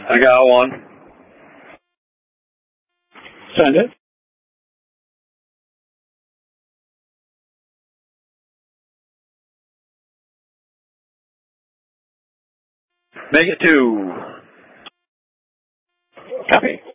I got one. Send it. Make it 2. Copy.